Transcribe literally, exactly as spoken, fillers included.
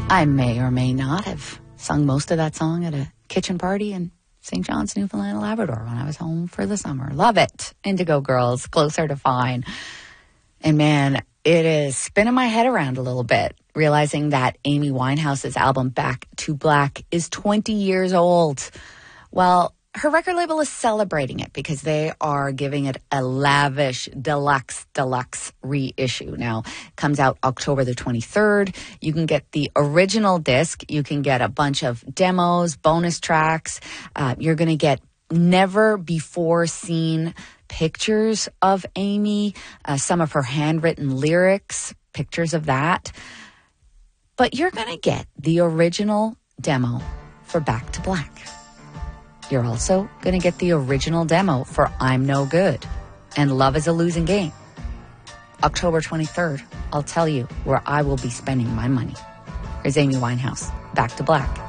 I may or may not have sung most of that song at a kitchen party in Saint John's, Newfoundland and Labrador when I was home for the summer. Love it. Indigo Girls, Closer to Fine. And man, it is spinning my head around a little bit, realizing that Amy Winehouse's album Back to Black is twenty years old. Well, her record label is celebrating it because they are giving it a lavish deluxe, deluxe reissue. Now, it comes out October the twenty-third. You can get the original disc. You can get a bunch of demos, bonus tracks. Uh, you're going to get never before seen pictures of Amy, uh, some of her handwritten lyrics, pictures of that. But you're going to get the original demo for Back to Black. You're also going to get the original demo for I'm No Good and Love is a Losing Game. October twenty-third, I'll tell you where I will be spending my money. Here's Amy Winehouse, Back to Black.